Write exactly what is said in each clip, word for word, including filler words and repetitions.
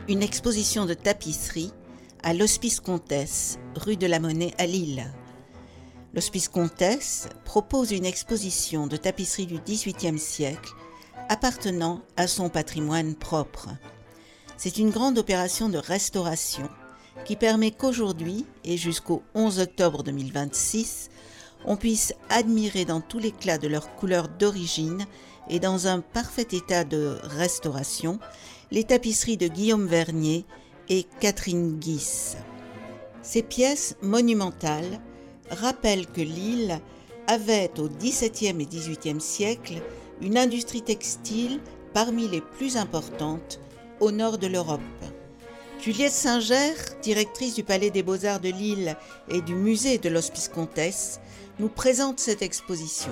une exposition de tapisserie à l'Hospice Comtesse, rue de la Monnaie à Lille. L'Hospice Comtesse propose une exposition de tapisserie du dix-huitième siècle appartenant à son patrimoine propre. C'est une grande opération de restauration qui permet qu'aujourd'hui et jusqu'au onze octobre deux mille vingt-six, on puisse admirer dans tout l'éclat de leur couleur d'origine et dans un parfait état de restauration les tapisseries de Guillaume Vernier et Catherine Guisse. Ces pièces monumentales rappellent que Lille avait au dix-septième et dix-huitième siècle une industrie textile parmi les plus importantes au nord de l'Europe. Juliette Singer, directrice du Palais des Beaux-Arts de Lille et du musée de l'Hospice Comtesse, nous présente cette exposition.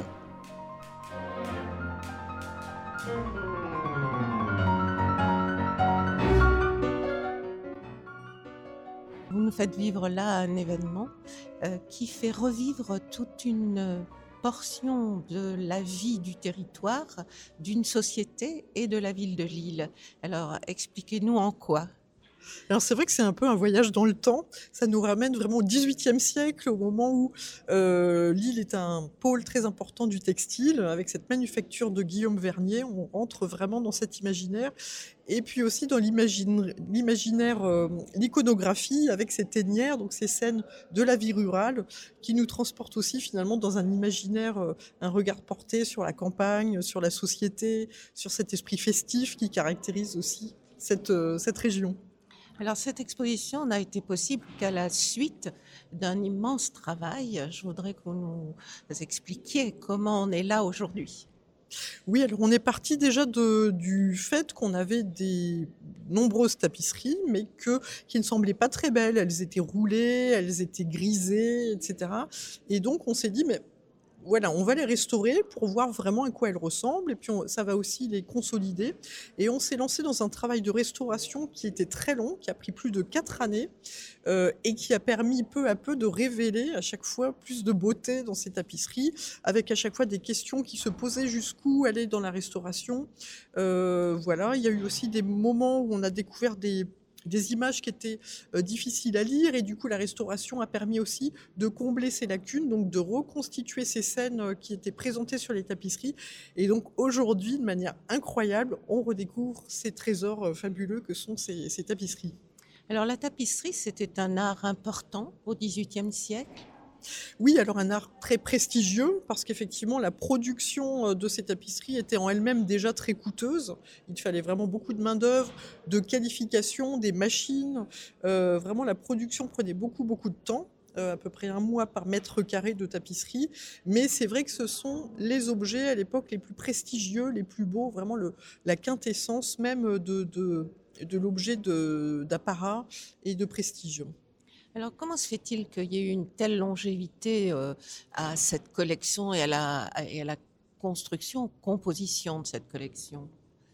Vous nous faites vivre là un événement euh, qui fait revivre toute une portion de la vie du territoire, d'une société et de la ville de Lille. Alors, expliquez-nous en quoi. Alors c'est vrai que c'est un peu un voyage dans le temps. Ça nous ramène vraiment au dix-huitième siècle, au moment où euh, Lille est un pôle très important du textile. Avec cette manufacture de Guillaume Vernier, on rentre vraiment dans cet imaginaire. Et puis aussi dans l'imagine- l'imaginaire, euh, l'iconographie avec ces ténières, donc ces scènes de la vie rurale, qui nous transportent aussi finalement dans un imaginaire, euh, un regard porté sur la campagne, sur la société, sur cet esprit festif qui caractérise aussi cette, euh, cette région. Alors, cette exposition n'a été possible qu'à la suite d'un immense travail. Je voudrais que vous nous expliquiez comment on est là aujourd'hui. Oui, alors on est parti déjà de, du fait qu'on avait des nombreuses tapisseries, mais que, qui ne semblaient pas très belles. Elles étaient roulées, elles étaient grisées, et cetera. Et donc on s'est dit, mais voilà, on va les restaurer pour voir vraiment à quoi elles ressemblent et puis on- ça va aussi les consolider. Et on s'est lancé dans un travail de restauration qui était très long, qui a pris plus de quatre années euh, et qui a permis peu à peu de révéler à chaque fois plus de beauté dans ces tapisseries, avec à chaque fois des questions qui se posaient jusqu'où aller dans la restauration. Euh, voilà, il y a eu aussi des moments où on a découvert des des images qui étaient euh, difficiles à lire et du coup la restauration a permis aussi de combler ces lacunes, donc de reconstituer ces scènes euh, qui étaient présentées sur les tapisseries. Et donc aujourd'hui, de manière incroyable, on redécouvre ces trésors euh, fabuleux que sont ces, ces tapisseries. Alors, la tapisserie, c'était un art important au dix-huitième siècle. Oui, alors un art très prestigieux parce qu'effectivement la production euh, de ces tapisseries était en elle-même déjà très coûteuse. Il fallait vraiment beaucoup de main-d'œuvre, de qualification, des machines. Euh, vraiment la production prenait beaucoup beaucoup de temps. Euh, à peu près un mois par mètre carré de tapisserie. Mais c'est vrai que ce sont les objets à l'époque les plus prestigieux, les plus beaux, vraiment le, la quintessence même de, de, de l'objet de- d'apparat et de prestige. Alors, comment se fait-il qu'il y ait eu une telle longévité euh, à cette collection et à la, et à la construction, composition de cette collection?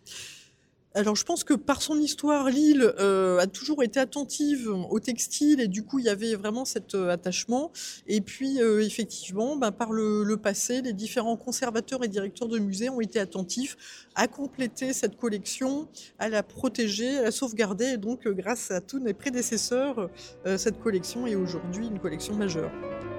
Alors je pense que par son histoire, Lille euh, a toujours été attentive au textile et du coup il y avait vraiment cet euh, attachement. Et puis euh, effectivement, ben, par le, le passé, les différents conservateurs et directeurs de musées ont été attentifs à compléter cette collection, à la protéger, à la sauvegarder. Et donc euh, grâce à tous mes prédécesseurs, euh, cette collection est aujourd'hui une collection majeure.